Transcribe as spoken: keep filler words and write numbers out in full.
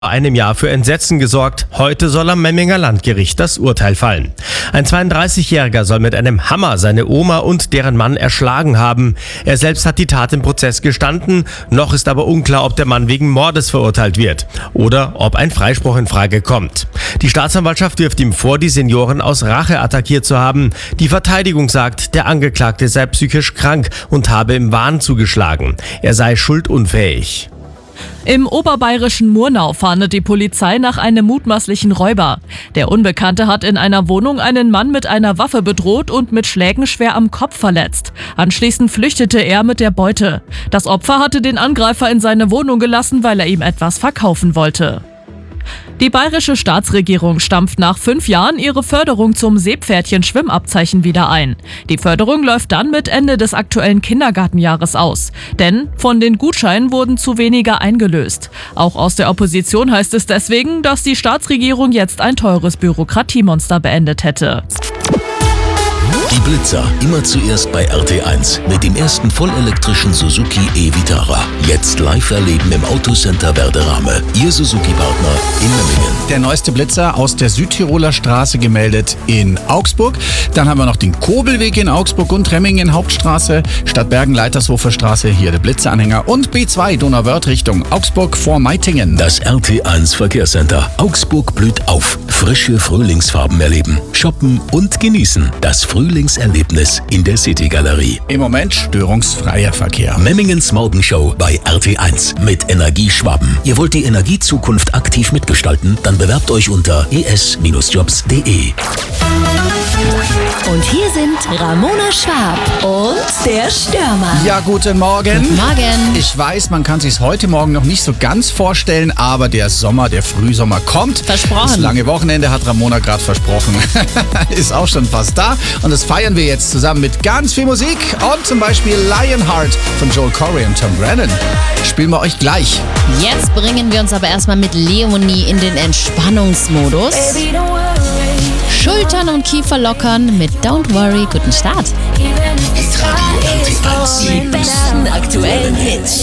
einem Jahr für Entsetzen gesorgt. Heute soll am Memminger Landgericht das Urteil fallen. Ein zweiunddreißigjähriger soll mit einem Hammer seine Oma und deren Mann erschlagen haben. Er selbst hat die Tat im Prozess gestanden. Noch ist aber unklar, ob der Mann wegen Mordes verurteilt wird oder ob ein Freispruch in Frage kommt. Die Staatsanwaltschaft wirft ihm vor, die Senioren aus Rache attackiert zu haben. Die Verteidigung sagt, der Angeklagte sei psychisch krank und habe im Wahn zugeschlagen. Er sei schuldunfähig. Im oberbayerischen Murnau fahndet die Polizei nach einem mutmaßlichen Räuber. Der Unbekannte hat in einer Wohnung einen Mann mit einer Waffe bedroht und mit Schlägen schwer am Kopf verletzt. Anschließend flüchtete er mit der Beute. Das Opfer hatte den Angreifer in seine Wohnung gelassen, weil er ihm etwas verkaufen wollte. Die bayerische Staatsregierung stampft nach fünf Jahren ihre Förderung zum Seepferdchen-Schwimmabzeichen wieder ein. Die Förderung läuft dann mit Ende des aktuellen Kindergartenjahres aus. Denn von den Gutscheinen wurden zu wenige eingelöst. Auch aus der Opposition heißt es deswegen, dass die Staatsregierung jetzt ein teures Bürokratiemonster beendet hätte. Die Blitzer, immer zuerst bei R T eins mit dem ersten vollelektrischen Suzuki e-Vitara. Jetzt live erleben im Autocenter Werderame. Ihr Suzuki-Partner in Memmingen. Der neueste Blitzer aus der Südtiroler Straße gemeldet in Augsburg. Dann haben wir noch den Kobelweg in Augsburg und Remmingen Hauptstraße, Stadtbergen Leitershofer Straße, hier der Blitzeranhänger und B zwei Donauwörth Richtung Augsburg vor Meitingen. Das R T eins Verkehrscenter. Augsburg blüht auf. Frische Frühlingsfarben erleben, shoppen und genießen. Das Frühlingserlebnis in der City-Galerie. Im Moment störungsfreier Verkehr. Memmingens Morgenshow bei R T eins mit Energieschwaben. Ihr wollt die Energiezukunft aktiv mitgestalten? Dann bewerbt euch unter e s jobs punkt d e. Und hier sind Ramona Schwab und der Stürmer. Ja, guten Morgen. Guten Morgen. Ich weiß, man kann sich heute Morgen noch nicht so ganz vorstellen, aber der Sommer, der Frühsommer kommt. Versprochen. Das lange Wochenende hat Ramona gerade versprochen. Ist auch schon fast da. Und das feiern wir jetzt zusammen mit ganz viel Musik und zum Beispiel Lionheart von Joel Corey und Tom Grennan. Spielen wir euch gleich. Jetzt bringen wir uns aber erstmal mit Leonie in den Entspannungsmodus. Schultern und Kiefer lockern mit Don't Worry. Guten Start. Radio R T eins. Die besten aktuellen Hits.